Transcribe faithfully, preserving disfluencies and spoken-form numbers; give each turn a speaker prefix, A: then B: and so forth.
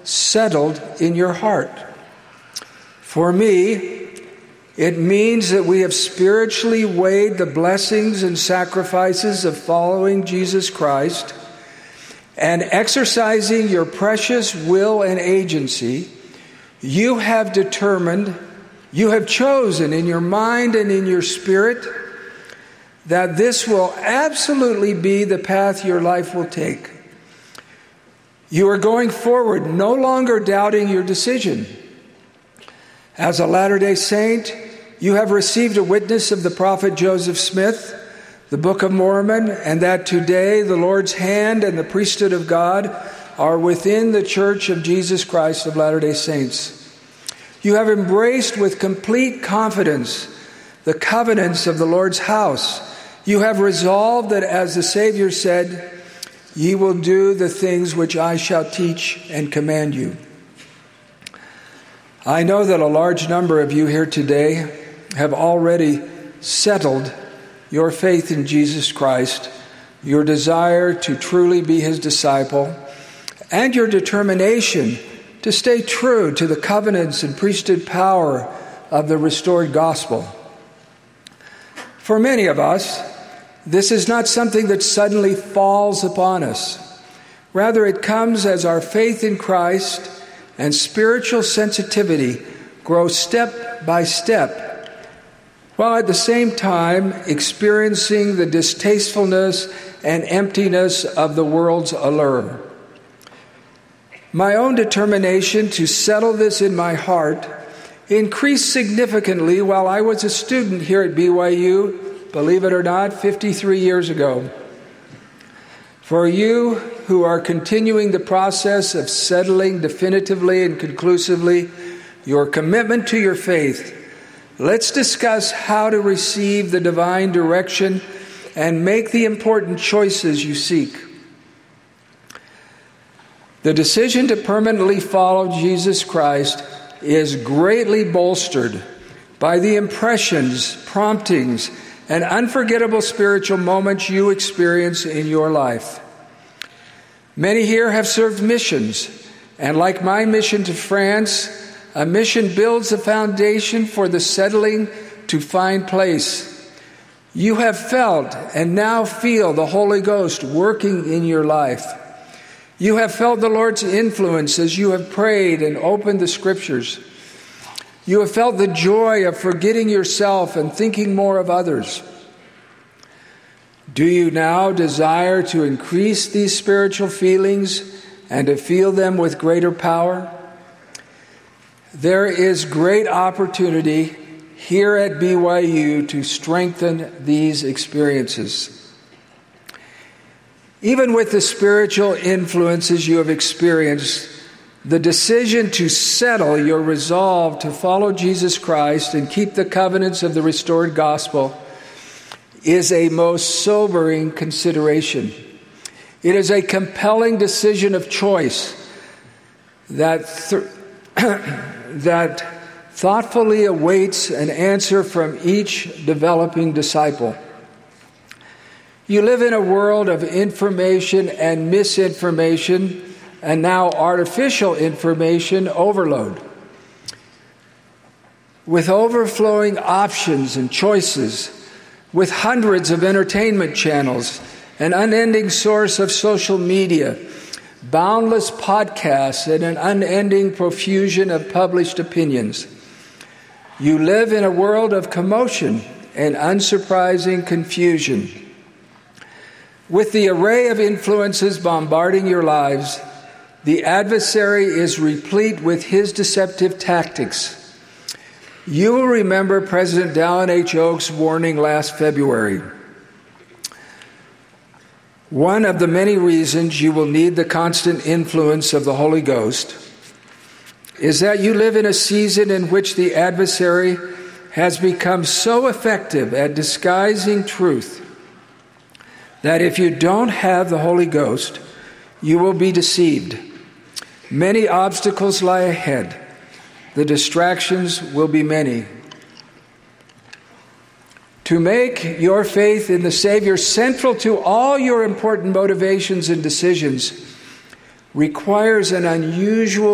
A: settled in your heart. For me, it means that we have spiritually weighed the blessings and sacrifices of following Jesus Christ and exercising your precious will and agency. You have determined, you have chosen in your mind and in your spirit that this will absolutely be the path your life will take. You are going forward, no longer doubting your decision. As a Latter-day Saint, you have received a witness of the prophet Joseph Smith, the Book of Mormon, and that today the Lord's hand and the priesthood of God are within the Church of Jesus Christ of Latter-day Saints. You have embraced with complete confidence the covenants of the Lord's house. You have resolved that, as the Savior said, ye will do the things which I shall teach and command you. I know that a large number of you here today have already settled your faith in Jesus Christ, your desire to truly be his disciple, and your determination to stay true to the covenants and priesthood power of the restored gospel. For many of us, this is not something that suddenly falls upon us. Rather, it comes as our faith in Christ and spiritual sensitivity grow step by step, while at the same time experiencing the distastefulness and emptiness of the world's allure. My own determination to settle this in my heart increased significantly while I was a student here at B Y U, believe it or not, fifty-three years ago. For you who are continuing the process of settling definitively and conclusively your commitment to your faith, let's discuss how to receive the divine direction and make the important choices you seek. The decision to permanently follow Jesus Christ is greatly bolstered by the impressions, promptings, and unforgettable spiritual moments you experience in your life. Many here have served missions, and like my mission to France, a mission builds a foundation for the settling to find place. You have felt and now feel the Holy Ghost working in your life. You have felt the Lord's influence as you have prayed and opened the Scriptures. You have felt the joy of forgetting yourself and thinking more of others. Do you now desire to increase these spiritual feelings and to feel them with greater power? There is great opportunity here at B Y U to strengthen these experiences. Even with the spiritual influences you have experienced, the decision to settle your resolve to follow Jesus Christ and keep the covenants of the restored gospel is a most sobering consideration. It is a compelling decision of choice that th- that thoughtfully awaits an answer from each developing disciple. You live in a world of information and misinformation, and now artificial information overload. With overflowing options and choices, with hundreds of entertainment channels, an unending source of social media, boundless podcasts, and an unending profusion of published opinions. You live in a world of commotion and unsurprising confusion. With the array of influences bombarding your lives, the adversary is replete with his deceptive tactics. You will remember President Dallin H. Oak's warning last February. One of the many reasons you will need the constant influence of the Holy Ghost is that you live in a season in which the adversary has become so effective at disguising truth that if you don't have the Holy Ghost, you will be deceived. Many obstacles lie ahead. The distractions will be many. To make your faith in the Savior central to all your important motivations and decisions requires an unusual